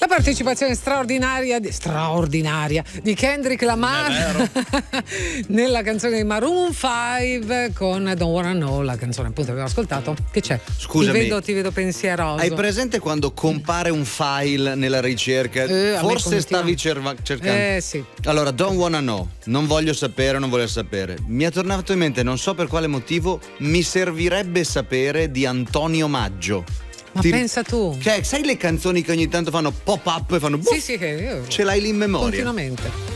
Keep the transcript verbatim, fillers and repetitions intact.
La partecipazione straordinaria di, straordinaria di Kendrick Lamar nella canzone di Maroon cinque con Don't Wanna Know, la canzone appunto che abbiamo ascoltato. Che c'è? Scusami, Ti vedo, ti vedo pensieroso. Hai presente quando compare un file nella ricerca? Eh, Forse stavi cerva- cercando. Eh sì. Allora, Don't Wanna Know, non voglio sapere, non voglio sapere. Mi è tornato in mente, non so per quale motivo, mi servirebbe sapere di Antonio Maggio. Ma Ti... pensa tu. Cioè, sai le canzoni che ogni tanto fanno pop up e fanno buff? Sì, sì, che io... Ce l'hai lì in memoria? Continuamente.